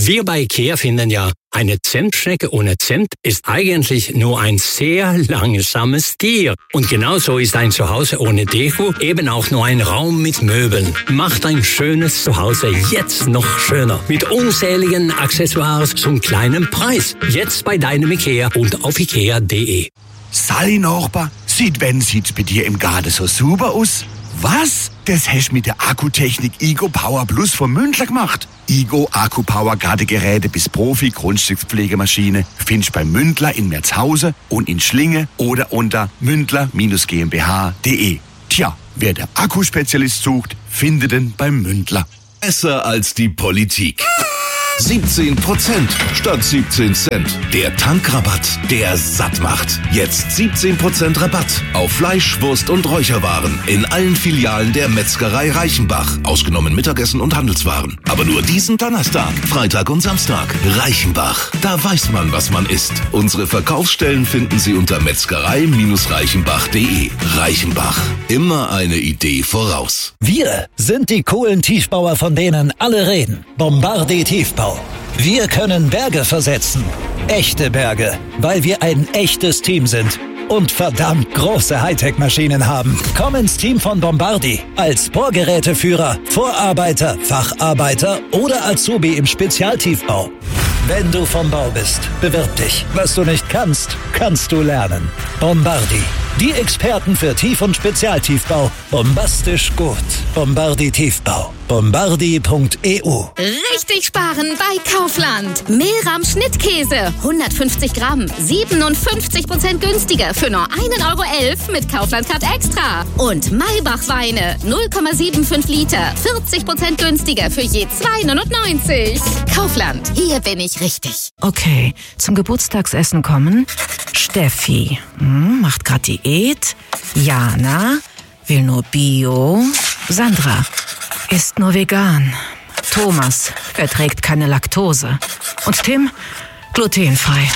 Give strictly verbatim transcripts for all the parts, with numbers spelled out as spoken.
Wir bei IKEA finden ja, eine Zentschnecke ohne Zent ist eigentlich nur ein sehr langsames Tier. Und genauso ist ein Zuhause ohne Deko eben auch nur ein Raum mit Möbeln. Macht ein schönes Zuhause jetzt noch schöner. Mit unzähligen Accessoires zum kleinen Preis. Jetzt bei deinem IKEA und auf ikea punkt de. Sally Nachbar, sieht wenn sieht's bei dir im Garten so super aus? Was? Das hast mit der Akkutechnik Igo Power Plus von Mündler gemacht. Igo Akku Power Gartengeräte bis Profi Grundstückspflegemaschine findest bei Mündler in Merzhausen und in Schlinge oder unter mündler Bindestrich gmbh punkt de. Tja, wer der Akkuspezialist sucht, findet ihn beim Mündler. Besser als die Politik. siebzehn Prozent statt siebzehn Cent. Der Tankrabatt, der satt macht. Jetzt siebzehn Prozent Rabatt auf Fleisch, Wurst und Räucherwaren in allen Filialen der Metzgerei Reichenbach. Ausgenommen Mittagessen und Handelswaren. Aber nur diesen Donnerstag, Freitag und Samstag. Reichenbach, da weiß man, was man isst. Unsere Verkaufsstellen finden Sie unter metzgerei Reichenbach punkt de. Reichenbach, immer eine Idee voraus. Wir sind die coolen Tiefbauer, von denen alle reden. Bombardier Tiefbau. Wir können Berge versetzen. Echte Berge, weil wir ein echtes Team sind und verdammt große Hightech-Maschinen haben. Komm ins Team von Bombardier als Bohrgeräteführer, Vorarbeiter, Facharbeiter oder Azubi im Spezialtiefbau. Wenn du vom Bau bist, bewirb dich. Was du nicht kannst, kannst du lernen. Bombardier, die Experten für Tief- und Spezialtiefbau. Bombastisch gut. Bombardier Tiefbau. Bombardier punkt e u. Richtig sparen bei Kaufland. Mehlrahm Schnittkäse, hundertfünfzig Gramm, siebenundfünfzig Prozent günstiger für nur ein Euro elf mit Kaufland Card Extra. Und Maybach Weine, null Komma fünfundsiebzig Liter, vierzig Prozent günstiger für je zwei neunundneunzig. Kaufland, hier bin ich richtig. Okay, zum Geburtstagsessen kommen Steffi, hm, macht grad Diät. Jana, will nur Bio. Sandra, isst nur vegan. Thomas verträgt keine Laktose. Und Tim, glutenfrei.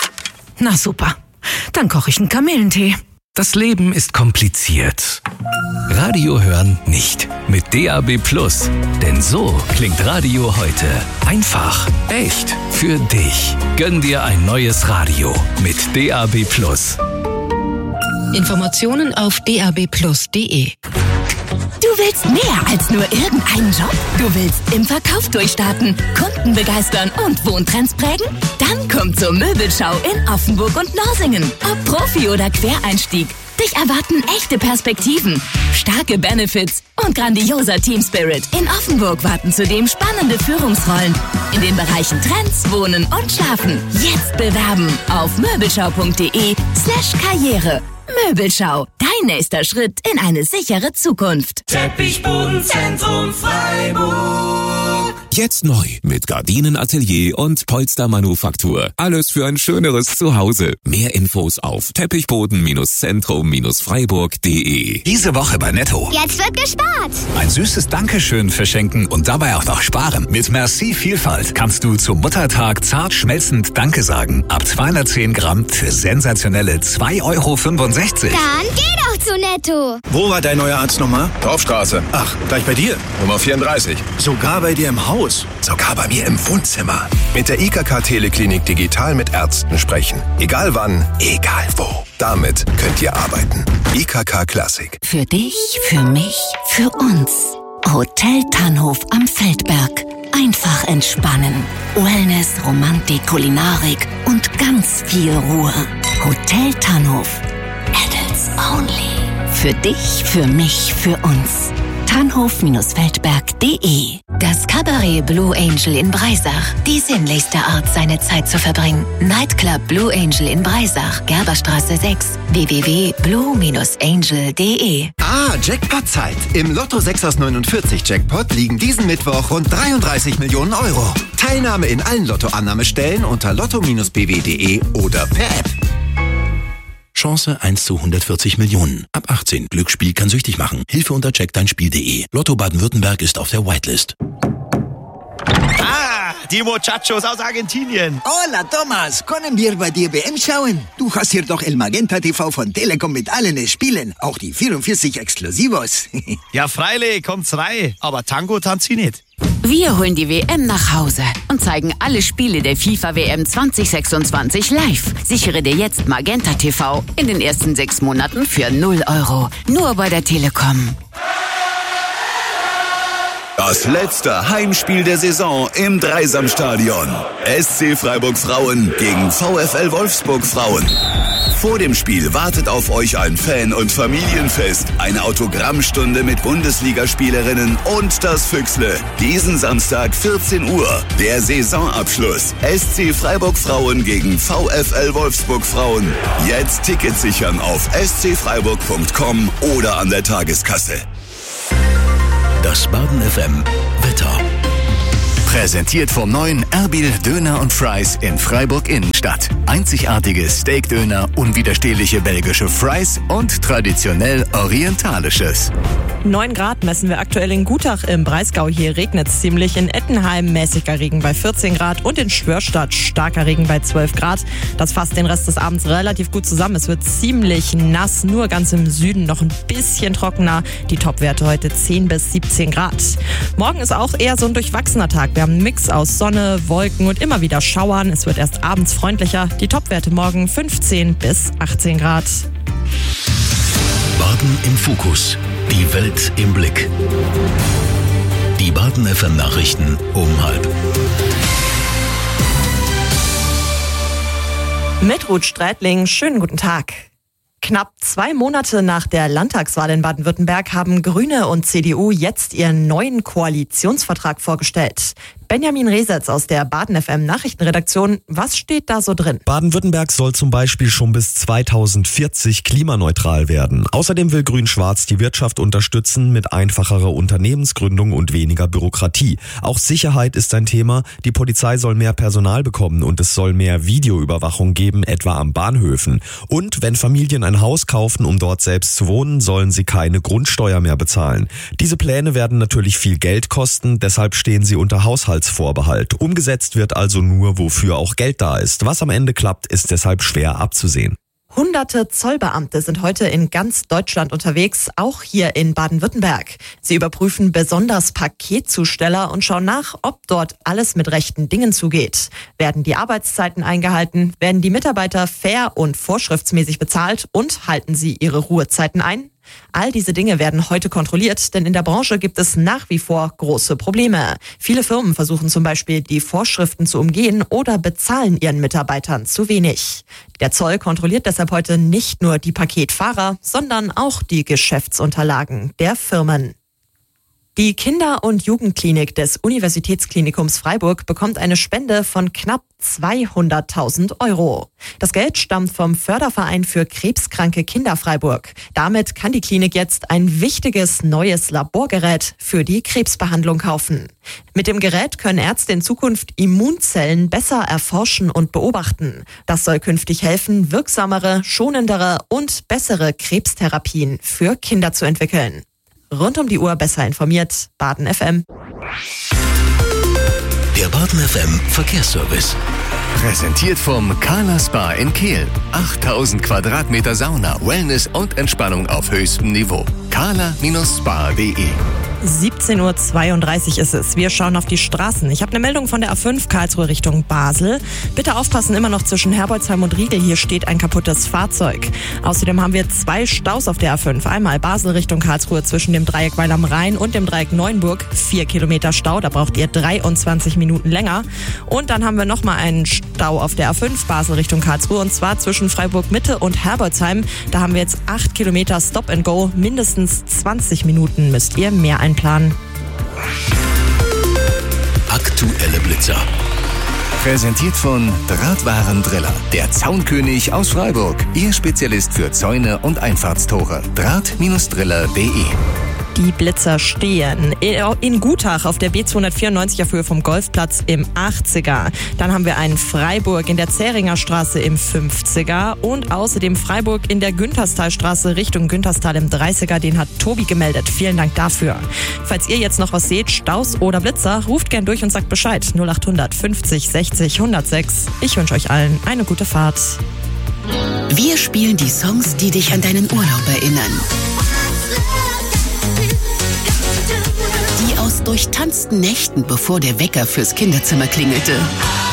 Na super, dann koche ich einen Kamillentee. Das Leben ist kompliziert. Radio hören nicht. Mit D A B Plus. Denn so klingt Radio heute. Einfach, echt, für dich. Gönn dir ein neues Radio mit D A B Plus. Informationen auf d a b plus punkt de. Du willst mehr als nur irgendeinen Job? Du willst im Verkauf durchstarten, Kunden begeistern und Wohntrends prägen? Dann komm zur Möbelschau in Offenburg und Norsingen. Ob Profi oder Quereinstieg, dich erwarten echte Perspektiven, starke Benefits und grandioser Teamspirit. In Offenburg warten zudem spannende Führungsrollen in den Bereichen Trends, Wohnen und Schlafen. Jetzt bewerben auf möbelschau punkt de slash karriere. Möbelschau, dein nächster Schritt in eine sichere Zukunft. Teppichbodenzentrum Freiburg. Jetzt neu mit Gardinenatelier und Polstermanufaktur. Alles für ein schöneres Zuhause. Mehr Infos auf teppichboden Zentrum Freiburg punkt de. Diese Woche bei Netto. Jetzt wird gespart. Ein süßes Dankeschön verschenken und dabei auch noch sparen. Mit Merci Vielfalt kannst du zum Muttertag zart schmelzend Danke sagen. Ab zweihundertzehn Gramm für sensationelle zwei Euro fünfundsechzig. Dann geh doch zu Netto. Wo war dein neuer Arzt nochmal? Dorfstraße. Ach, gleich bei dir. Nummer vierunddreißig. Sogar bei dir im Haus. Sogar bei mir im Wohnzimmer. Mit der I K K Teleklinik digital mit Ärzten sprechen. Egal wann, egal wo. Damit könnt ihr arbeiten. I K K Classic. Für dich, für mich, für uns. Hotel Tannhof am Feldberg. Einfach entspannen. Wellness, Romantik, Kulinarik und ganz viel Ruhe. Hotel Tannhof. Adults only. Für dich, für mich, für uns. tannhof Feldberg punkt de. Das Cabaret Blue Angel in Breisach. Die sinnlichste Art, seine Zeit zu verbringen. Nightclub Blue Angel in Breisach. Gerberstraße sechs. w w w punkt blue angel punkt de. Ah, Jackpot-Zeit. Im Lotto sechs aus neunundvierzig Jackpot liegen diesen Mittwoch rund dreiunddreißig Millionen Euro. Teilnahme in allen Lottoannahmestellen unter lotto Bindestrich b w punkt de oder per App. Chance eins zu hundertvierzig Millionen. Ab achtzehn. Glücksspiel kann süchtig machen. Hilfe unter check dein Spiel punkt de. Lotto Baden-Württemberg ist auf der Whitelist. Ah, die Muchachos aus Argentinien. Hola, Thomas. Können wir bei dir W M schauen? Du hast hier doch El Magenta T V von Telekom mit allen Spielen. Auch die vierundvierzig Exklusivos. Ja, freilich, kommt's rein. Aber Tango tanzt sie nicht. Wir holen die W M nach Hause und zeigen alle Spiele der FIFA W M zwanzig sechsundzwanzig live. Sichere dir jetzt Magenta T V in den ersten sechs Monaten für null Euro. Nur bei der Telekom. Das letzte Heimspiel der Saison im Dreisamstadion. S C Freiburg Frauen gegen VfL Wolfsburg Frauen. Vor dem Spiel wartet auf euch ein Fan- und Familienfest, eine Autogrammstunde mit Bundesligaspielerinnen und das Füchsle. Diesen Samstag vierzehn Uhr, der Saisonabschluss. S C Freiburg Frauen gegen VfL Wolfsburg Frauen. Jetzt Tickets sichern auf s c freiburg punkt com oder an der Tageskasse. Das Baden F M Wetter. Präsentiert vom neuen Erbil Döner und Fries in Freiburg Innenstadt. Einzigartige Steakdöner, unwiderstehliche belgische Fries und traditionell orientalisches. neun Grad messen wir aktuell in Gutach im Breisgau. Hier regnet es ziemlich. In Ettenheim mäßiger Regen bei vierzehn Grad und in Schwörstadt starker Regen bei zwölf Grad. Das fasst den Rest des Abends relativ gut zusammen. Es wird ziemlich nass, nur ganz im Süden noch ein bisschen trockener. Die Topwerte heute zehn bis siebzehn Grad. Morgen ist auch eher so ein durchwachsener Tag. Wir haben einen Mix aus Sonne, Wolken und immer wieder Schauern. Es wird erst abends freundlicher. Die Topwerte morgen fünfzehn bis achtzehn Grad. Baden im Fokus. Die Welt im Blick. Die Baden F M Nachrichten um halb. Mit Ruth Streitling, schönen guten Tag. Knapp zwei Monate nach der Landtagswahl in Baden-Württemberg haben Grüne und C D U jetzt ihren neuen Koalitionsvertrag vorgestellt. Benjamin Resetz aus der Baden F M Nachrichtenredaktion. Was steht da so drin? Baden-Württemberg soll zum Beispiel schon bis zweitausendvierzig klimaneutral werden. Außerdem will Grün-Schwarz die Wirtschaft unterstützen mit einfacherer Unternehmensgründung und weniger Bürokratie. Auch Sicherheit ist ein Thema. Die Polizei soll mehr Personal bekommen und es soll mehr Videoüberwachung geben, etwa am Bahnhöfen. Und wenn Familien ein Haus kaufen, um dort selbst zu wohnen, sollen sie keine Grundsteuer mehr bezahlen. Diese Pläne werden natürlich viel Geld kosten, deshalb stehen sie unter Haushaltsvorbehalt. Umgesetzt wird also nur, wofür auch Geld da ist. Was am Ende klappt, ist deshalb schwer abzusehen. Hunderte Zollbeamte sind heute in ganz Deutschland unterwegs, auch hier in Baden-Württemberg. Sie überprüfen besonders Paketzusteller und schauen nach, ob dort alles mit rechten Dingen zugeht. Werden die Arbeitszeiten eingehalten? Werden die Mitarbeiter fair und vorschriftsmäßig bezahlt? Und halten sie ihre Ruhezeiten ein? All diese Dinge werden heute kontrolliert, denn in der Branche gibt es nach wie vor große Probleme. Viele Firmen versuchen zum Beispiel, die Vorschriften zu umgehen oder bezahlen ihren Mitarbeitern zu wenig. Der Zoll kontrolliert deshalb heute nicht nur die Paketfahrer, sondern auch die Geschäftsunterlagen der Firmen. Die Kinder- und Jugendklinik des Universitätsklinikums Freiburg bekommt eine Spende von knapp zweihunderttausend Euro. Das Geld stammt vom Förderverein für krebskranke Kinder Freiburg. Damit kann die Klinik jetzt ein wichtiges neues Laborgerät für die Krebsbehandlung kaufen. Mit dem Gerät können Ärzte in Zukunft Immunzellen besser erforschen und beobachten. Das soll künftig helfen, wirksamere, schonendere und bessere Krebstherapien für Kinder zu entwickeln. Rund um die Uhr besser informiert, Baden F M. Der Baden F M Verkehrsservice. Präsentiert vom Carla Spa in Kehl. achttausend Quadratmeter Sauna, Wellness und Entspannung auf höchstem Niveau. carla Spa punkt de siebzehn Uhr zweiunddreißig ist es. Wir schauen auf die Straßen. Ich habe eine Meldung von der A fünf Karlsruhe Richtung Basel. Bitte aufpassen, immer noch zwischen Herbolzheim und Riegel. Hier steht ein kaputtes Fahrzeug. Außerdem haben wir zwei Staus auf der A fünf. Einmal Basel Richtung Karlsruhe zwischen dem Dreieck Weil am Rhein und dem Dreieck Neuenburg. Vier Kilometer Stau, da braucht ihr dreiundzwanzig Minuten länger. Und dann haben wir nochmal einen Stau auf der A fünf Basel Richtung Karlsruhe. Und zwar zwischen Freiburg Mitte und Herbolzheim. Da haben wir jetzt acht Kilometer Stop and Go. Mindestens zwanzig Minuten müsst ihr mehr einplanen. Aktuelle Blitzer. Präsentiert von Drahtwarendriller, der Zaunkönig aus Freiburg. Ihr Spezialist für Zäune und Einfahrtstore. Draht-Driller punkt de Die Blitzer stehen in Gutach auf der B zweihundertvierundneunzig auf Höhe vom Golfplatz im achtziger. Dann haben wir einen Freiburg in der Zähringer Straße im fünfziger und außerdem Freiburg in der Günterstalstraße Richtung Günterstal im dreißiger. Den hat Tobi gemeldet. Vielen Dank dafür. Falls ihr jetzt noch was seht, Staus oder Blitzer, ruft gern durch und sagt Bescheid. null acht hundert fünfzig sechzig hundertsechs. Ich wünsche euch allen eine gute Fahrt. Wir spielen die Songs, die dich an deinen Urlaub erinnern. Die aus durchtanzten Nächten, bevor der Wecker fürs Kinderzimmer klingelte.